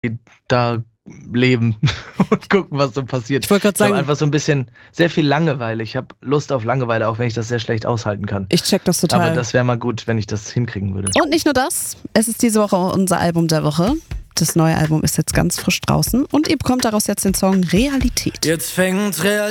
da leben und gucken, was so passiert. Ich wollte gerade Ich habe sagen, einfach so ein bisschen sehr viel Langeweile. Ich habe Lust auf Langeweile, auch wenn ich das sehr schlecht aushalten kann. ich check das total. Aber das wäre mal gut, wenn ich das hinkriegen würde. Und nicht nur das, es ist diese Woche unser Album der Woche. Das neue Album ist jetzt ganz frisch draußen und ihr bekommt daraus jetzt den Song Realität. Jetzt fängt's